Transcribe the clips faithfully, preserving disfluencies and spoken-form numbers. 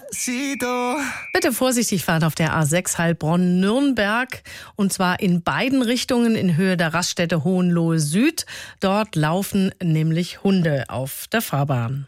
Despacito. Bitte vorsichtig fahren auf der A sechs Heilbronn-Nürnberg. Und zwar in beiden Richtungen in Höhe der Raststätte Hohenlohe Süd. Dort laufen nämlich Hunde auf der Fahrbahn.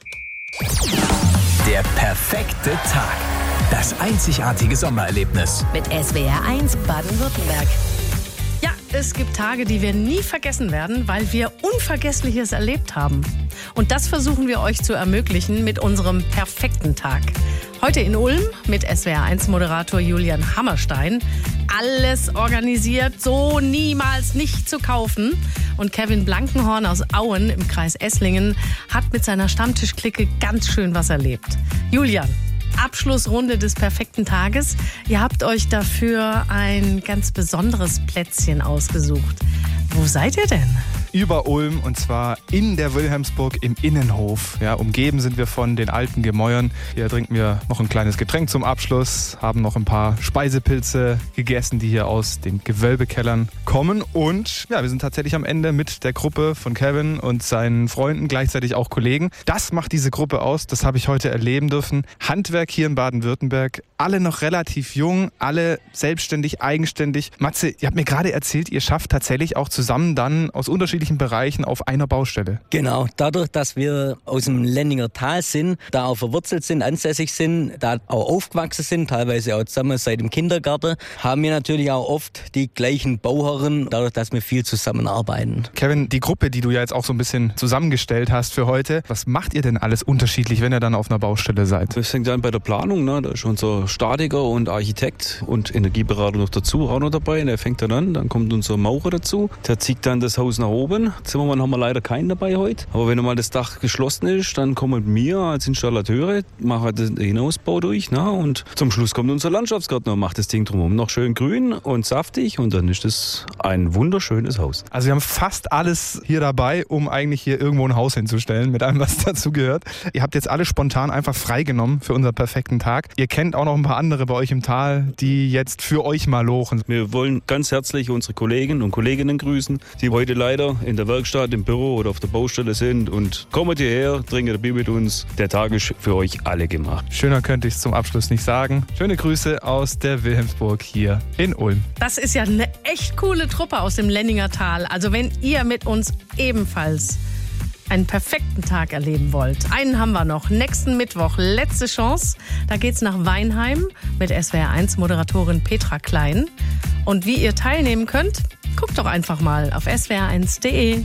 Der perfekte Tag. Das einzigartige Sommererlebnis. Mit S W R eins Baden-Württemberg. Ja, es gibt Tage, die wir nie vergessen werden, weil wir Unvergessliches erlebt haben. Und das versuchen wir euch zu ermöglichen mit unserem perfekten Tag. Heute in Ulm mit S W R eins Moderator Julian Hammerstein. Alles organisiert, so niemals nicht zu kaufen. Und Kevin Blankenhorn aus Auen im Kreis Esslingen hat mit seiner Stammtischklicke ganz schön was erlebt. Julian, Abschlussrunde des perfekten Tages. Ihr habt euch dafür ein ganz besonderes Plätzchen ausgesucht. Wo seid ihr denn? Über Ulm, und zwar in der Wilhelmsburg im Innenhof. Ja, umgeben sind wir von den alten Gemäuern. Hier trinken wir noch ein kleines Getränk zum Abschluss, haben noch ein paar Speisepilze gegessen, die hier aus den Gewölbekellern kommen. Und ja, wir sind tatsächlich am Ende mit der Gruppe von Kevin und seinen Freunden, gleichzeitig auch Kollegen. Das macht diese Gruppe aus, das habe ich heute erleben dürfen. Handwerk hier in Baden-Württemberg, alle noch relativ jung, alle selbstständig, eigenständig. Matze, ihr habt mir gerade erzählt, ihr schafft tatsächlich auch zusammen dann aus unterschiedlichen Bereichen auf einer Baustelle. Genau, dadurch, dass wir aus dem Lenninger Tal sind, da auch verwurzelt sind, ansässig sind, da auch aufgewachsen sind, teilweise auch zusammen seit dem Kindergarten, haben wir natürlich auch oft die gleichen Bauherren, dadurch, dass wir viel zusammenarbeiten. Kevin, die Gruppe, die du ja jetzt auch so ein bisschen zusammengestellt hast für heute, was macht ihr denn alles unterschiedlich, wenn ihr dann auf einer Baustelle seid? Das fängt an bei der Planung, ne? Da ist unser Statiker und Architekt und Energieberater noch dazu, auch noch dabei. Der fängt dann an, dann kommt unser Maurer dazu, der zieht dann das Haus nach oben. Zimmermann haben wir leider keinen dabei heute. Aber wenn mal das Dach geschlossen ist, dann kommen wir als Installateure, machen den Hinausbau durch. Na, und zum Schluss kommt unser Landschaftsgärtner und macht das Ding drumherum noch schön grün und saftig. Und dann ist das ein wunderschönes Haus. Also wir haben fast alles hier dabei, um eigentlich hier irgendwo ein Haus hinzustellen, mit allem, was dazu gehört. Ihr habt jetzt alle spontan einfach freigenommen für unseren perfekten Tag. Ihr kennt auch noch ein paar andere bei euch im Tal, die jetzt für euch mal lochen. Wir wollen ganz herzlich unsere Kollegen und Kolleginnen grüßen, die heute leider in der Werkstatt, im Büro oder auf der Baustelle sind, und kommt hierher, trinkt ein Bier mit uns. Der Tag ist für euch alle gemacht. Schöner könnte ich es zum Abschluss nicht sagen. Schöne Grüße aus der Wilhelmsburg hier in Ulm. Das ist ja eine echt coole Truppe aus dem Lenninger Tal. Also wenn ihr mit uns ebenfalls einen perfekten Tag erleben wollt. Einen haben wir noch. Nächsten Mittwoch, letzte Chance. Da geht's nach Weinheim mit S W R eins Moderatorin Petra Klein. Und wie ihr teilnehmen könnt, guckt doch einfach mal auf S W R eins punkt de.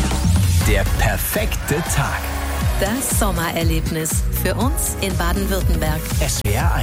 Der perfekte Tag. Das Sommererlebnis für uns in Baden-Württemberg. S W R eins.